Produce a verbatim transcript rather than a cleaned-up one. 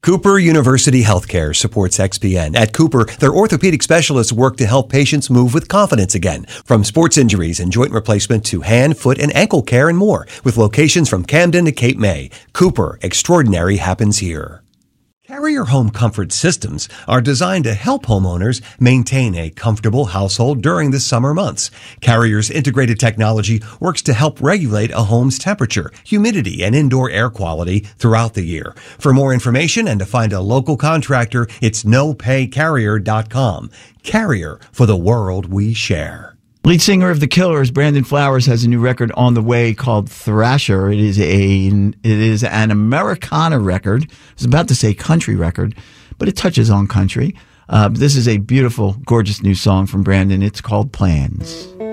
Cooper University Healthcare supports X P N. At Cooper, their orthopedic specialists work to help patients move with confidence again. From sports injuries and joint replacement to hand, foot, and ankle care and more. With locations from Camden to Cape May, Cooper, extraordinary happens here. Carrier Home Comfort Systems are designed to help homeowners maintain a comfortable household during the summer months. Carrier's integrated technology works to help regulate a home's temperature, humidity, and indoor air quality throughout the year. For more information and to find a local contractor, it's no pay carrier dot com. Carrier, for the world we share. Lead singer of The Killers, Brandon Flowers, has a new record on the way called Thrasher. It is a it is an Americana record. I was about to say country record, but it touches on country. Uh, this is a beautiful, gorgeous new song from Brandon. It's called Plans.